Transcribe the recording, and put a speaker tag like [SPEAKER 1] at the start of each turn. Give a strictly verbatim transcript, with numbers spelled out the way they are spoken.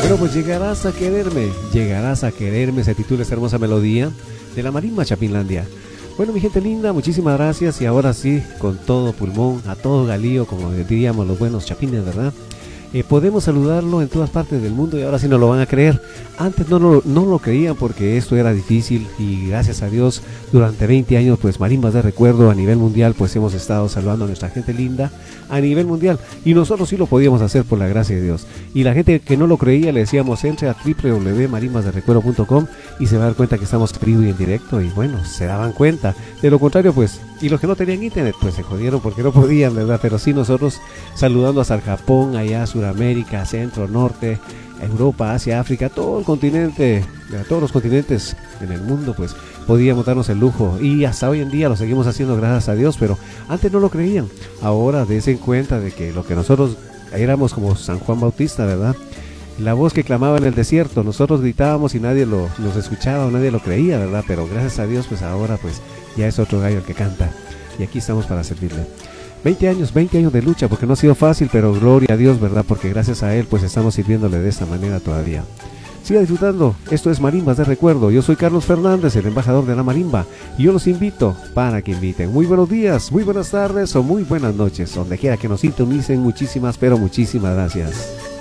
[SPEAKER 1] Bueno, pues llegarás a quererme, llegarás a quererme, se titula esta hermosa melodía de la marimba Chapinlandia. Bueno, mi gente linda, muchísimas gracias y ahora sí, con todo pulmón, a todo galío, como diríamos los buenos chapines, ¿verdad? Eh, podemos saludarlo en todas partes del mundo y ahora sí nos lo van a creer. Antes no lo, no lo creían porque esto era difícil y gracias a Dios durante veinte años pues Marimbas de Recuerdo a nivel mundial pues hemos estado saludando a nuestra gente linda a nivel mundial y nosotros sí lo podíamos hacer por la gracia de Dios. Y la gente que no lo creía le decíamos entre a doble u doble u doble u punto marimbas de recuerdo punto com y se va a dar cuenta que estamos vivo y en directo y bueno, se daban cuenta. De lo contrario pues, y los que no tenían internet pues se jodieron porque no podían, ¿verdad? Pero sí nosotros saludando hasta el Japón, allá Suramérica, Centro, Norte, Europa, Asia, África, todo el continente, todos los continentes en el mundo, pues podíamos darnos el lujo y hasta hoy en día lo seguimos haciendo gracias a Dios, pero antes no lo creían. Ahora dense cuenta de que lo que nosotros éramos como San Juan Bautista, ¿verdad? La voz que clamaba en el desierto, nosotros gritábamos y nadie lo, nos escuchaba o nadie lo creía, ¿verdad? Pero gracias a Dios, pues ahora pues ya es otro gallo el que canta y aquí estamos para servirle. veinte años, veinte años de lucha, porque no ha sido fácil, pero gloria a Dios, ¿verdad? Porque gracias a Él, pues estamos sirviéndole de esta manera todavía. Siga disfrutando, esto es Marimbas de Recuerdo, yo soy Carlos Fernández, el embajador de la marimba, y yo los invito para que inviten. Muy buenos días, muy buenas tardes o muy buenas noches, donde quiera que nos sintonicen, muchísimas, pero muchísimas gracias.